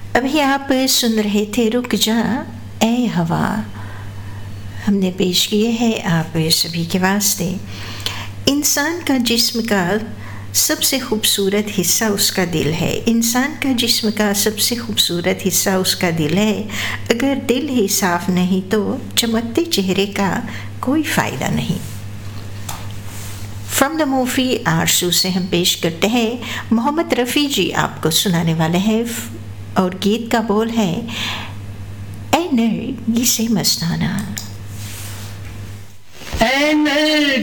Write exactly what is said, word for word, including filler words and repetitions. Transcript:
अभी आप सुन रहे थे रुक जा ए हवा, हमने पेश किए हैं आप सभी के वास्ते। इंसान का जिस्म का सबसे खूबसूरत हिस्सा उसका दिल है। इंसान का जिस्म का सबसे खूबसूरत हिस्सा उसका दिल है। अगर दिल ही साफ नहीं तो चमकते चेहरे का कोई फ़ायदा नहीं। फ्रॉम द मूवी आरसू से हम पेश करते हैं, मोहम्मद रफ़ी जी आपको सुनाने वाले हैं और गीत का बोल है ए नरगिसे मस्ताना।